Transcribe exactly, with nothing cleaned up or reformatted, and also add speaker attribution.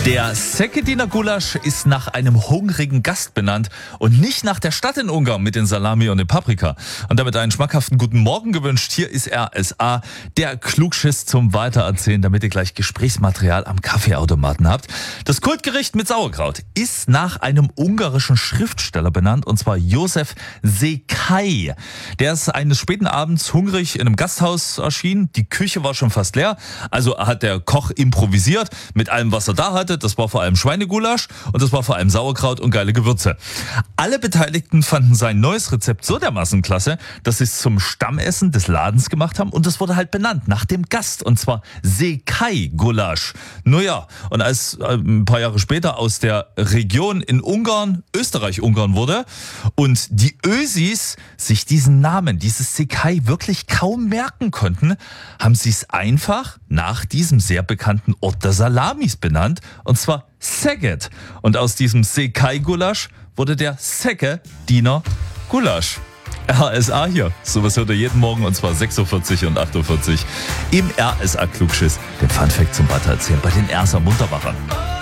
Speaker 1: Der Szeketiner Gulasch ist nach einem hungrigen Gast benannt und nicht nach der Stadt in Ungarn mit den Salami und den Paprika. Und damit einen schmackhaften guten Morgen gewünscht. Hier ist R S A, der Klugschiss zum Weitererzählen, damit ihr gleich Gesprächsmaterial am Kaffeeautomaten habt. Das Kultgericht mit Sauerkraut ist nach einem ungarischen Schriftsteller benannt, und zwar Josef Székely. Der ist eines späten Abends hungrig in einem Gasthaus erschienen. Die Küche war schon fast leer, also hat der Koch improvisiert mit allem, was er da hatte. Das war vor allem Schweinegulasch und das war vor allem Sauerkraut und geile Gewürze. Alle Beteiligten fanden sein neues Rezept so dermaßen klasse, dass sie es zum Stammessen des Ladens gemacht haben, und das wurde halt benannt nach dem Gast, und zwar Székely-Gulasch. Naja, und als äh, ein paar Jahre später aus der Region in Ungarn Österreich-Ungarn wurde und die Ösis sich diesen Namen, dieses Székely, wirklich kaum merken konnten, haben sie es einfach nach diesem sehr bekannten Ort der Salamis benannt, und zwar Szeged. Und aus diesem Székely-Gulasch wurde der Szeketiner Gulasch. R S A hier. Sowas hört ihr jeden Morgen, und zwar sechs Uhr vierzig und acht Uhr vierzig im R S A Klugschiss. Den Funfact zum Weitererzählen bei den Erser Muntermachern.